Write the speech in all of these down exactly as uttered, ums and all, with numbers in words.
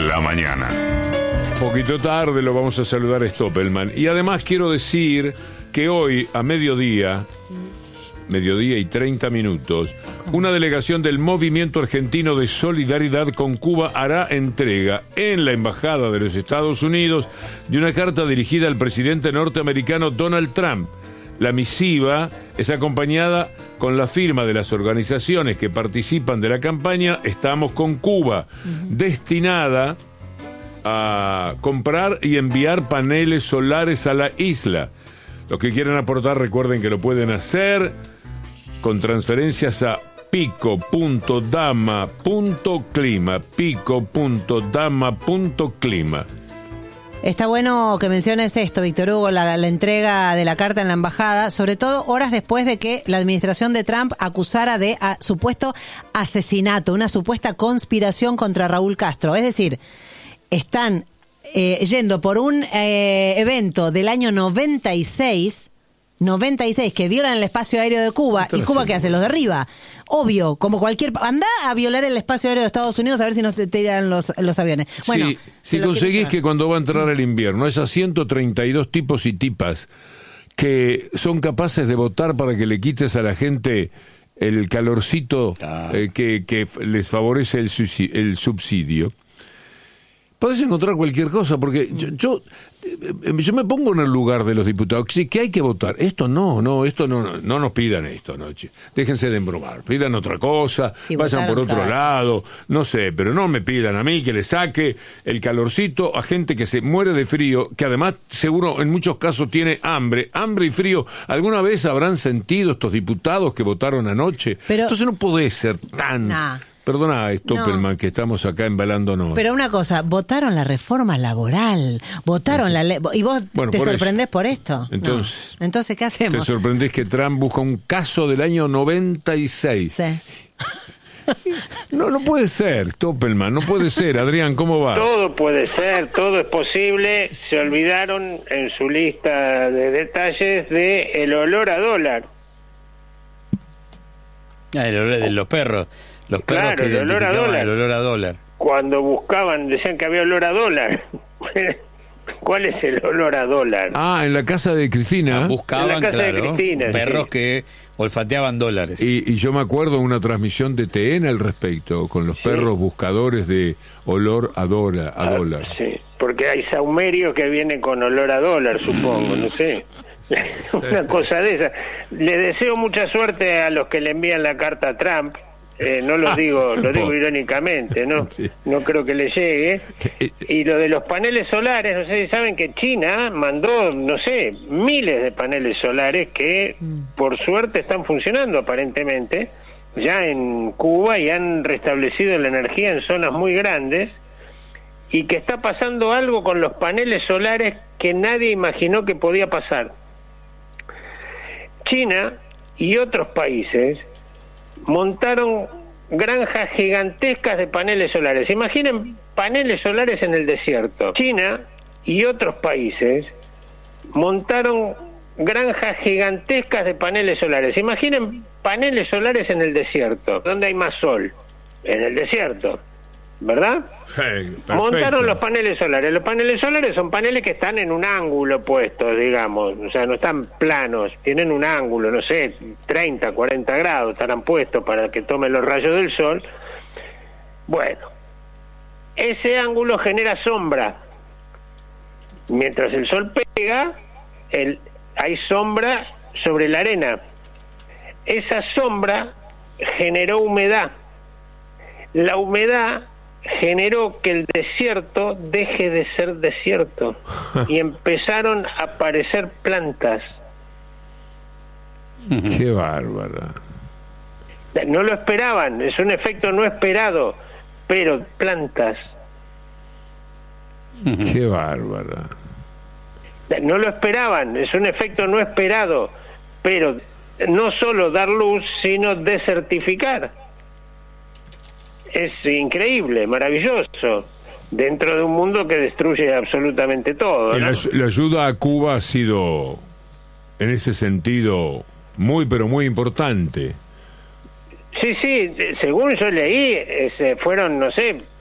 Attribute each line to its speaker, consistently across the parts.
Speaker 1: la mañana.
Speaker 2: Un poquito tarde lo vamos a saludar a Stoppelman. Y además quiero decir que hoy a mediodía, mediodía y treinta minutos, una delegación del Movimiento Argentino de Solidaridad con Cuba hará entrega en la Embajada de los Estados Unidos de una carta dirigida al presidente norteamericano Donald Trump. La misiva es acompañada con la firma de las organizaciones que participan de la campaña Estamos con Cuba, uh-huh. destinada a comprar y enviar paneles solares a la isla. Los que quieran aportar, recuerden que lo pueden hacer con transferencias a pico punto dama punto clima, pico punto dama punto clima.
Speaker 3: Está bueno que menciones esto, Víctor Hugo, la, la entrega de la carta en la embajada, sobre todo horas después de que la administración de Trump acusara de a, supuesto asesinato, una supuesta conspiración contra Raúl Castro. Es decir, están eh, yendo por un eh, evento del año noventa y seis, noventa y seis, que violan el espacio aéreo de Cuba. ¿Y Cuba qué hace? Los derriba. Obvio, como cualquier... Anda a violar el espacio aéreo de Estados Unidos a ver si nos te tiran los, los aviones. Bueno,
Speaker 2: sí, si conseguís que cuando va a entrar el invierno, esas ciento treinta y dos tipos y tipas que son capaces de votar para que le quites a la gente el calorcito ah. eh, que, que les favorece el, el subsidio, podés encontrar cualquier cosa, porque yo, yo yo me pongo en el lugar de los diputados, sí, que hay que votar. Esto no, no, esto no, no, no nos pidan esto, no, déjense de embromar, pidan otra cosa, sí, vayan votaron, por otro claro. lado, no sé, pero no me pidan a mí que le saque el calorcito a gente que se muere de frío, que además seguro en muchos casos tiene hambre, hambre y frío. ¿Alguna vez habrán sentido estos diputados que votaron anoche? Pero, entonces no podés ser tan... Nah. Perdona, Stoppelman, no. que estamos acá embalándonos.
Speaker 3: Pero una cosa, votaron la reforma laboral, votaron sí. la ley, y vos bueno, te por sorprendés eso. por esto.
Speaker 2: Entonces,
Speaker 3: no. Entonces, ¿qué hacemos?
Speaker 2: Te sorprendés que Trump busca un caso del año noventa y seis. Sí. No, no puede ser, Stoppelman, no puede ser. Adrián, ¿cómo va?
Speaker 4: Todo puede ser, todo es posible. Se olvidaron en su lista de detalles de el olor a dólar.
Speaker 5: Ah, el olor de los perros. Los perros
Speaker 4: claro,
Speaker 5: que
Speaker 4: el olor a dólar.
Speaker 5: El olor a dólar.
Speaker 4: Cuando buscaban, decían que había olor a dólar. ¿Cuál es el olor a dólar?
Speaker 2: Ah, en la casa de Cristina.
Speaker 5: Ah, buscaban,
Speaker 4: en la casa
Speaker 5: claro,
Speaker 4: de Cristina,
Speaker 5: perros
Speaker 4: sí.
Speaker 5: que olfateaban dólares.
Speaker 2: Y, y yo me acuerdo una transmisión de T N al respecto, con los sí. perros buscadores de olor a dólar. A ah, dólar.
Speaker 4: Sí, porque hay saumerios que vienen con olor a dólar, supongo, no sé. Una cosa de esa. Le deseo mucha suerte a los que le envían la carta a Trump. Eh, no lo digo, lo digo irónicamente, ¿no? Sí. No creo que le llegue. Y lo de los paneles solares, no sé si saben que China mandó, no sé, miles de paneles solares que por suerte están funcionando aparentemente ya en Cuba y han restablecido la energía en zonas muy grandes, y que está pasando algo con los paneles solares que nadie imaginó que podía pasar. China y otros países montaron granjas gigantescas de paneles solares. Imaginen paneles solares en el desierto. China y otros países montaron granjas gigantescas de paneles solares. Imaginen paneles solares en el desierto. ¿Dónde hay más sol? En el desierto, ¿verdad?
Speaker 2: Sí, perfecto.
Speaker 4: Montaron los paneles solares. Los paneles solares son paneles que están en un ángulo puestos, digamos, o sea, no están planos, tienen un ángulo, no sé, treinta, cuarenta grados estarán puestos para que tomen los rayos del sol. Bueno, ese ángulo genera sombra. Mientras el sol pega, el, hay sombra sobre la arena. Esa sombra generó humedad. La humedad generó que el desierto deje de ser desierto y empezaron a aparecer plantas.
Speaker 2: Qué bárbara.
Speaker 4: No lo esperaban, es un efecto no esperado, pero plantas.
Speaker 2: Qué bárbara.
Speaker 4: No lo esperaban, es un efecto no esperado, pero no solo dar luz, sino desertificar. Es increíble, maravilloso, dentro de un mundo que destruye absolutamente todo, ¿no?
Speaker 2: La, la ayuda a Cuba ha sido, en ese sentido, muy, pero muy importante.
Speaker 4: Sí, sí, según yo leí, ese, fueron, no sé,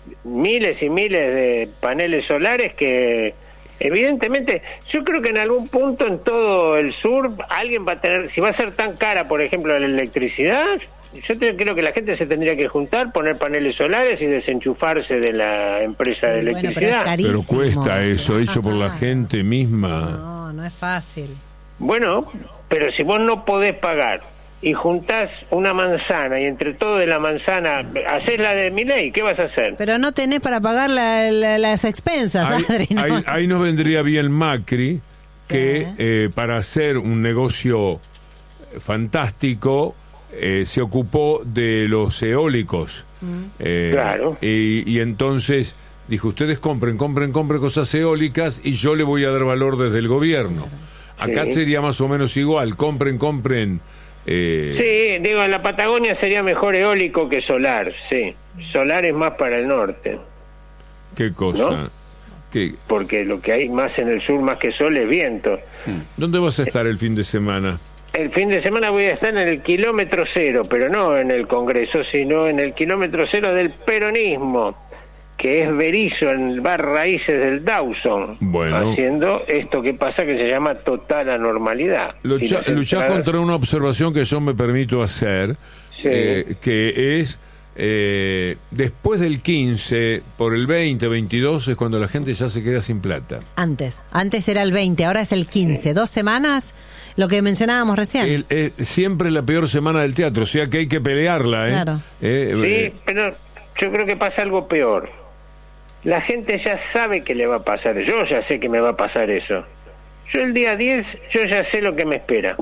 Speaker 4: miles y miles de paneles solares que evidentemente, yo creo que en algún punto en todo el sur alguien va a tener, si va a ser tan cara, por ejemplo, la electricidad, yo te, creo que la gente se tendría que juntar, poner paneles solares y desenchufarse de la empresa
Speaker 3: Sí,
Speaker 4: de
Speaker 3: bueno,
Speaker 4: electricidad.
Speaker 3: pero es
Speaker 2: Pero
Speaker 3: carísimo.
Speaker 2: cuesta eso, hecho por la
Speaker 3: Ah,
Speaker 2: gente misma.
Speaker 3: No, no es fácil.
Speaker 4: Bueno, pero si vos no podés pagar y juntás una manzana y entre todo de la manzana hacés la de Milei, ¿qué vas a hacer?
Speaker 3: Pero no tenés para pagar la- la- las expensas,
Speaker 2: Ahí,
Speaker 3: Adri, ¿no?
Speaker 2: ahí- ahí nos vendría bien Macri, que
Speaker 3: Sí.
Speaker 2: eh, para hacer un negocio fantástico eh, se ocupó de los eólicos. Eh,
Speaker 4: Claro.
Speaker 2: Y, y entonces dijo, ustedes compren, compren, compren cosas eólicas y yo le voy a dar valor desde el gobierno. Acá
Speaker 4: Sí.
Speaker 2: sería más o menos igual, compren, compren. eh,
Speaker 4: Sí, digo, en la Patagonia sería mejor eólico que solar, sí. Solar es más para el norte,
Speaker 2: ¿Qué cosa?
Speaker 4: ¿No?
Speaker 2: ¿Qué-
Speaker 4: porque lo que hay más en el sur, más que sol, es viento.
Speaker 2: ¿Dónde vas a estar el fin de semana?
Speaker 4: El fin de semana voy a estar en el kilómetro cero, pero no en el Congreso, sino en el kilómetro cero del peronismo, que es Berizo, en el bar Raíces del Dawson,
Speaker 2: Bueno.
Speaker 4: haciendo esto que pasa que se llama total anormalidad.
Speaker 2: Lucha-
Speaker 4: Si las
Speaker 2: luchás
Speaker 4: entradas-
Speaker 2: contra una observación que yo me permito hacer,
Speaker 4: Sí.
Speaker 2: eh, que es eh, después del quince, por el veinte, veintidós, es cuando la gente ya se queda sin plata.
Speaker 3: Antes, antes era el veinte, ahora es el quince. Dos semanas, lo que mencionábamos recién.
Speaker 2: El- eh, siempre la peor semana del teatro, o sea que hay que pelearla, ¿eh?
Speaker 3: Claro.
Speaker 2: Eh,
Speaker 4: Sí,
Speaker 2: eh,
Speaker 4: pero yo creo que pasa algo peor. La gente ya sabe que le va a pasar, yo ya sé que me va a pasar eso. Yo el día diez, yo ya sé lo que me espera.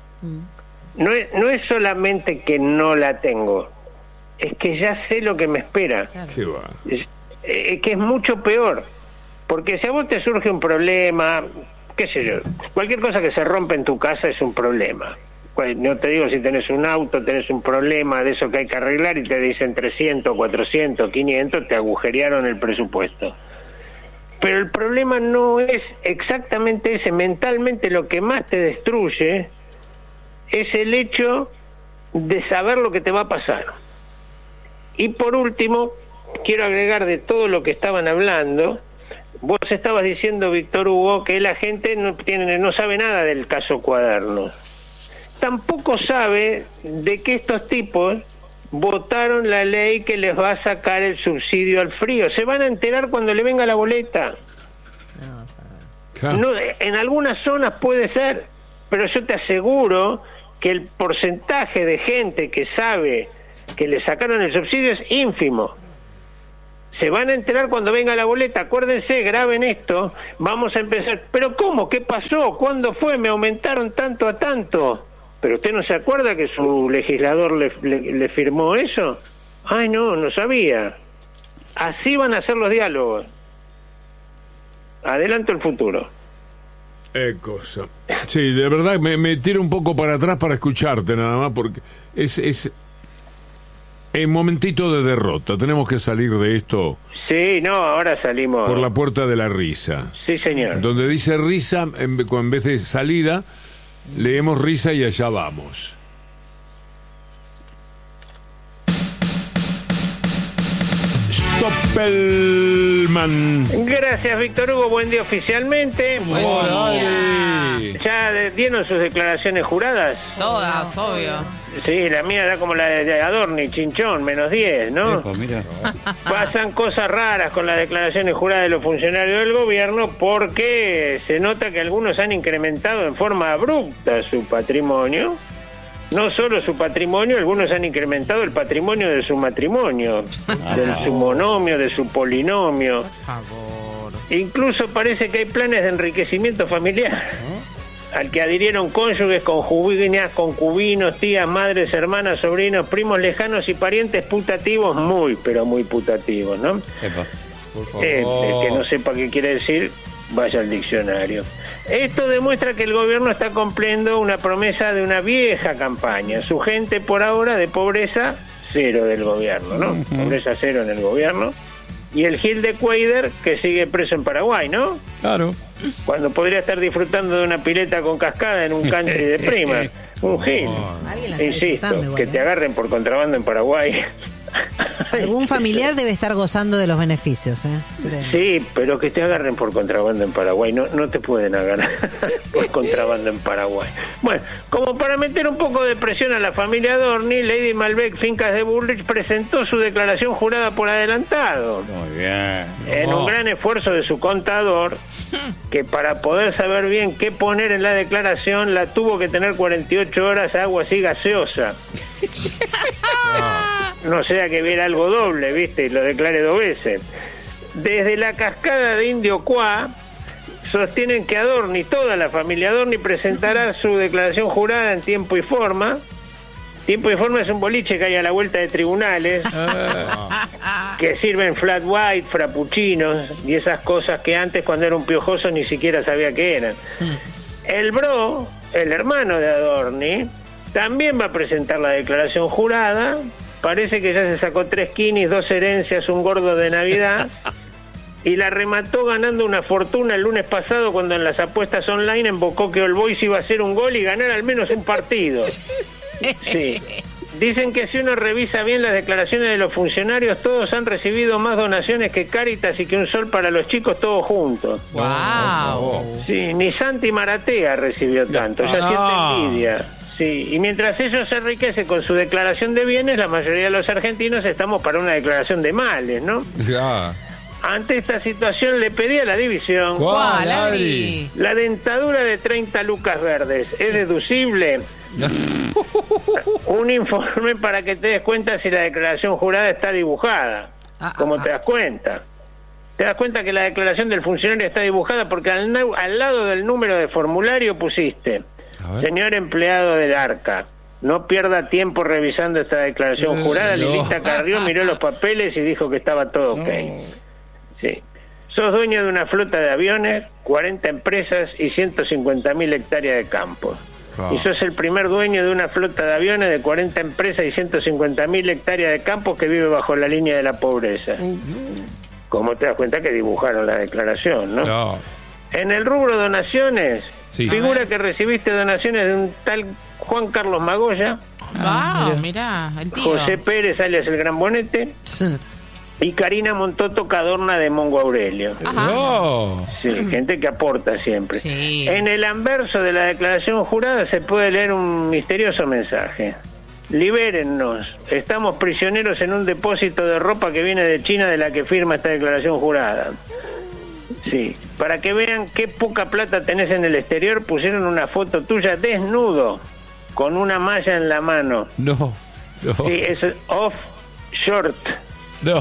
Speaker 4: No es, no es solamente que no la tengo, es que ya sé lo que me espera.
Speaker 2: ¿Qué va?
Speaker 4: Es, eh, que es mucho peor, porque si a vos te surge un problema, qué sé yo, cualquier cosa que se rompe en tu casa es un problema. Cual- No te digo si tenés un auto, tenés un problema de eso que hay que arreglar y te dicen trescientos, cuatrocientos, quinientos, te agujerearon el presupuesto. Pero el problema no es exactamente ese, mentalmente lo que más te destruye es el hecho de saber lo que te va a pasar. Y por último, quiero agregar de todo lo que estaban hablando, vos estabas diciendo, Víctor Hugo, que la gente no tiene, no sabe nada del caso Cuaderno. Tampoco sabe de que estos tipos votaron la ley que les va a sacar el subsidio al frío. Se van a enterar cuando le venga la boleta.
Speaker 2: Claro.
Speaker 4: No, en algunas zonas puede ser, pero yo te aseguro que el porcentaje de gente que sabe que le sacaron el subsidio es ínfimo. Se van a enterar cuando venga la boleta. Acuérdense, graben esto. Vamos a empezar. ¿Pero cómo? ¿Qué pasó? ¿Cuándo fue? ¿Me aumentaron tanto a tanto? ¿Pero usted no se acuerda que su legislador le, le, le firmó eso? Ay, no, no sabía. Así van a ser los diálogos. Adelanto el futuro.
Speaker 2: Eh, cosa. Sí, de verdad me, me tiro un poco para atrás para escucharte nada más, porque es, es el momentito de derrota. Tenemos que salir de esto
Speaker 4: Sí, no, ahora salimos.
Speaker 2: por la puerta de la risa.
Speaker 4: Sí, señor.
Speaker 2: Donde dice risa, en, ve- en vez de salida, leemos risa y allá vamos. Stoppelman.
Speaker 4: Gracias, Víctor Hugo. Buen día oficialmente. ¿Ya de- dieron sus declaraciones juradas?
Speaker 1: Todas, obvio.
Speaker 4: Sí, la mía era como la de Adorni, Chinchón, menos diez, ¿no?
Speaker 5: Epa, mira.
Speaker 4: Pasan cosas raras con las declaraciones juradas de los funcionarios del gobierno porque se nota que algunos han incrementado en forma abrupta su patrimonio. No solo su patrimonio, algunos han incrementado el patrimonio de su matrimonio, de su monomio, de su polinomio.
Speaker 1: Por favor.
Speaker 4: Incluso parece que hay planes de enriquecimiento familiar al que adhirieron cónyuges, concubinas, concubinos, tías, madres, hermanas, sobrinos, primos lejanos y parientes putativos, muy, pero muy putativos, ¿no?
Speaker 5: Epa, por favor.
Speaker 4: Eh, el que no sepa qué quiere decir, vaya al diccionario. Esto demuestra que el gobierno está cumpliendo una promesa de una vieja campaña. Su gente por ahora de pobreza cero del gobierno, ¿no? Pobreza cero en el gobierno. Y el Gil de Cuader que sigue preso en Paraguay, ¿no?
Speaker 5: Claro.
Speaker 4: Cuando podría estar disfrutando de una pileta con cascada en un country de prima. Un Gil.
Speaker 3: Alguien la está
Speaker 4: Insisto,
Speaker 3: disfrutando igual,
Speaker 4: que
Speaker 3: ¿eh?
Speaker 4: te agarren por contrabando en Paraguay.
Speaker 3: Algún familiar debe estar gozando de los beneficios, ¿eh? Creo.
Speaker 4: Sí, pero que te agarren por contrabando en Paraguay. No, no te pueden agarrar por contrabando en Paraguay. Bueno, como para meter un poco de presión a la familia Adorni, Lady Malbec Fincas de Bullrich presentó su declaración jurada por adelantado.
Speaker 5: Muy bien.
Speaker 4: En un gran esfuerzo de su contador, que para poder saber bien qué poner en la declaración, la tuvo que tener cuarenta y ocho horas agua así gaseosa. No sea que viera algo doble, ¿viste? Y lo declare dos veces. Desde la cascada de Indio Cuá, sostienen que Adorni, toda la familia Adorni, presentará su declaración jurada en tiempo y forma. Tiempo y forma es un boliche que hay a la vuelta de tribunales, que sirven flat white, frappuccinos y esas cosas que antes, cuando era un piojoso, ni siquiera sabía qué eran. El bro, el hermano de Adorni, también va a presentar la declaración jurada. Parece que ya se sacó tres quinis, dos herencias, un gordo de Navidad, y la remató ganando una fortuna el lunes pasado, cuando en las apuestas online embocó que All Boys iba a hacer un gol y ganar al menos un partido. Sí. Dicen que si uno revisa bien las declaraciones de los funcionarios, todos han recibido más donaciones que Cáritas y que Un Sol para los Chicos, todos juntos.
Speaker 1: Wow.
Speaker 4: Sí, ni Santi Maratea recibió tanto, ya
Speaker 5: Ah.
Speaker 4: siente envidia. Sí, y mientras ellos se enriquecen con su declaración de bienes, la mayoría de los argentinos estamos para una declaración de males, ¿no?
Speaker 6: Ya.
Speaker 4: Ante esta situación le pedí a la división
Speaker 1: ¿Cuál,
Speaker 6: Adri?
Speaker 1: Adri?
Speaker 4: la dentadura de treinta lucas verdes. ¿Es deducible? Un informe para que te des cuenta si la declaración jurada está dibujada.
Speaker 1: Ah,
Speaker 4: ¿Cómo
Speaker 1: ah,
Speaker 4: te das cuenta? Te das cuenta que la declaración del funcionario está dibujada porque al, na- al lado del número de formulario pusiste:
Speaker 6: A ver.
Speaker 4: señor empleado del ARCA, no pierda tiempo revisando esta declaración jurada.
Speaker 6: No.
Speaker 4: Lilita Carrió miró los papeles y dijo que estaba todo ok. Sí. Sos dueño de una flota de aviones, cuarenta empresas y ciento cincuenta mil hectáreas de campo.
Speaker 6: Ah.
Speaker 4: Y sos el primer dueño de una flota de aviones de cuarenta empresas y ciento cincuenta mil hectáreas de campo que vive bajo la línea de la pobreza. ¿Cómo te das cuenta que dibujaron la declaración, no?
Speaker 6: No.
Speaker 4: En el rubro donaciones,
Speaker 6: Sí.
Speaker 4: figura que recibiste donaciones de un tal Juan Carlos Magoya,
Speaker 1: Wow, mirá, el tío.
Speaker 4: José Pérez, alias el Gran Bonete, y Karina Montoto Cadorna de Mongo Aurelio.
Speaker 1: Ajá.
Speaker 6: No.
Speaker 4: Sí, gente que aporta siempre.
Speaker 1: Sí.
Speaker 4: En el anverso de la declaración jurada se puede leer un misterioso mensaje: libérennos, estamos prisioneros en un depósito de ropa que viene de China, de la que firma esta declaración jurada. Sí, para que vean qué poca plata tenés en el exterior, pusieron una foto tuya desnudo, con una malla en la mano.
Speaker 6: No. No.
Speaker 4: Sí, eso es off short.
Speaker 6: No.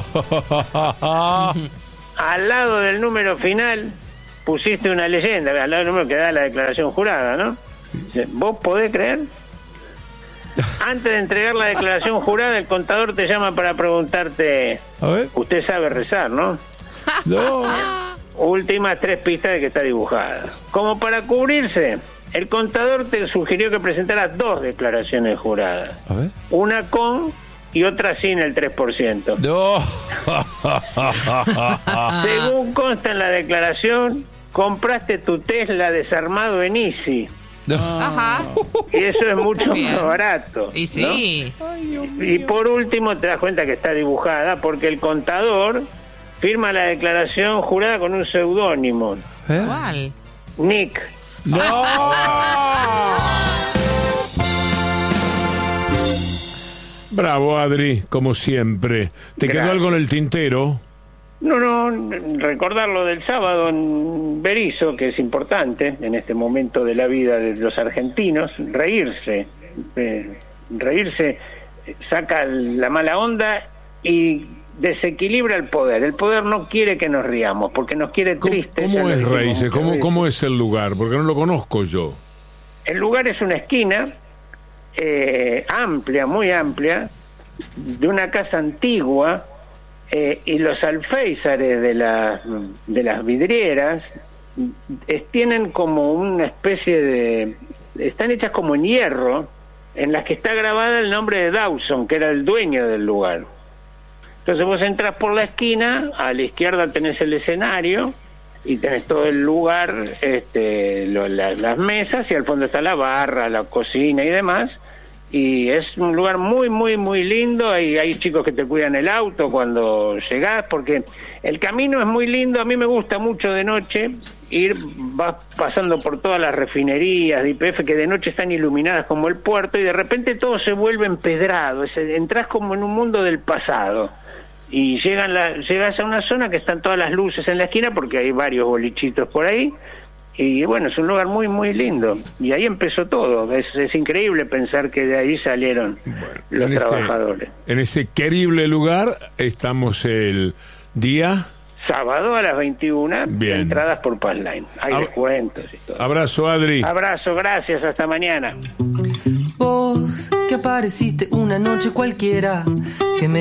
Speaker 4: Al lado del número final pusiste una leyenda, al lado del número que da la declaración jurada, ¿no? ¿Vos podés creer? Antes de entregar la declaración jurada, el contador te llama para preguntarte:
Speaker 6: A ver.
Speaker 4: usted sabe rezar, ¿no?
Speaker 6: No.
Speaker 4: Últimas tres pistas de que está dibujada. Como para cubrirse, el contador te sugirió que presentaras dos declaraciones juradas,
Speaker 6: A ver.
Speaker 4: una con y otra sin el tres por ciento.
Speaker 6: No.
Speaker 4: Según consta en la declaración, compraste tu Tesla desarmado en Easy,
Speaker 6: No.
Speaker 1: Ajá.
Speaker 4: y eso es mucho
Speaker 1: Bien.
Speaker 4: más barato,
Speaker 1: Y sí.
Speaker 4: ¿no? Y por último te das cuenta que está dibujada porque el contador firma la declaración jurada con un seudónimo:
Speaker 6: ¿Eh?
Speaker 1: ¿Cuál?
Speaker 4: Nick.
Speaker 6: No.
Speaker 2: Bravo, Adri, como siempre. ¿Te
Speaker 4: Gracias.
Speaker 2: quedó algo en el tintero?
Speaker 4: No, no, recordar lo del sábado en Berizo, que es importante en este momento de la vida de los argentinos, reírse, eh, reírse saca la mala onda y desequilibra el poder. El poder no quiere que nos riamos, porque nos quiere
Speaker 2: ¿Cómo,
Speaker 4: tristes.
Speaker 2: cómo
Speaker 4: ya lo
Speaker 2: es
Speaker 4: dijimos
Speaker 2: Raíces?
Speaker 4: muchas
Speaker 2: ¿Cómo,
Speaker 4: veces.
Speaker 2: ¿Cómo es el lugar? Porque no lo conozco yo.
Speaker 4: El lugar es una esquina eh, amplia, muy amplia, de una casa antigua, eh, y los alféizares de las de las vidrieras es, tienen como una especie de... están hechas como en hierro, en las que está grabada el nombre de Dawson, que era el dueño del lugar. Entonces vos entras por la esquina, a la izquierda tenés el escenario y tenés todo el lugar, este, lo- la- las mesas, y al fondo está la barra, la cocina y demás, y es un lugar muy, muy, muy lindo. Hay, hay chicos que te cuidan el auto cuando llegás, porque el camino es muy lindo. A mí me gusta mucho de noche ir, vas pasando por todas las refinerías de Y P F que de noche están iluminadas como el puerto, y de repente todo se vuelve empedrado. Es, entrás como en un mundo del pasado. Y llegan la, llegas a una zona que están todas las luces en la esquina, porque hay varios bolichitos por ahí. Y bueno, es un lugar muy, muy lindo. Y ahí empezó todo. Es, es increíble pensar que de ahí salieron
Speaker 2: Bueno,
Speaker 4: los
Speaker 2: en ese-
Speaker 4: trabajadores.
Speaker 2: en ese querible lugar estamos el día.
Speaker 4: Sábado a las veintiuna,
Speaker 2: Bien.
Speaker 4: entradas por Passline. Hay
Speaker 2: Ab-
Speaker 4: descuentos y todo.
Speaker 2: Abrazo, Adri.
Speaker 4: Abrazo, gracias, hasta mañana.
Speaker 7: Vos que apareciste una noche cualquiera, que me